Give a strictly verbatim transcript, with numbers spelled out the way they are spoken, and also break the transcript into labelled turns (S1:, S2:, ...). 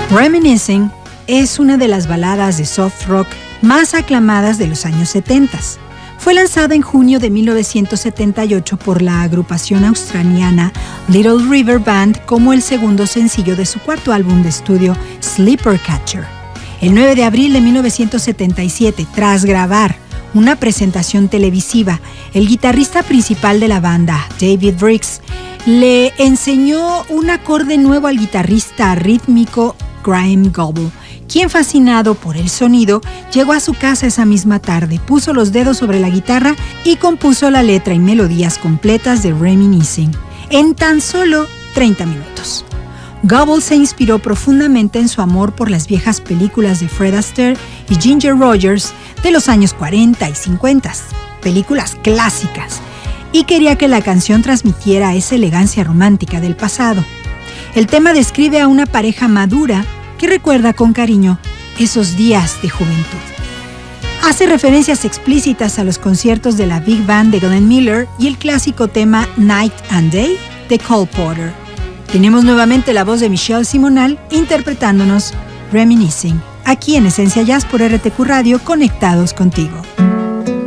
S1: Reminiscing es una de las baladas de soft rock más aclamadas de los años setenta. Fue lanzada en junio de mil novecientos setenta y ocho por la agrupación australiana Little River Band como el segundo sencillo de su cuarto álbum de estudio Sleeper Catcher. El nueve de abril de mil novecientos setenta y siete, tras grabar una presentación televisiva, el guitarrista principal de la banda, David Briggs, le enseñó un acorde nuevo al guitarrista rítmico Graham Gobble, quien, fascinado por el sonido, llegó a su casa esa misma tarde, puso los dedos sobre la guitarra y compuso la letra y melodías completas de Reminiscing en tan solo treinta minutos. Gobble se inspiró profundamente en su amor por las viejas películas de Fred Astaire y Ginger Rogers de los años cuarenta y cincuenta, películas clásicas, y quería que la canción transmitiera esa elegancia romántica del pasado. El tema describe a una pareja madura que recuerda con cariño esos días de juventud. Hace referencias explícitas a los conciertos de la Big Band de Glenn Miller y el clásico tema Night and Day de Cole Porter. Tenemos nuevamente la voz de Michelle Simonal interpretándonos Reminiscing, aquí en Esencia Jazz por R T Q Radio, conectados contigo.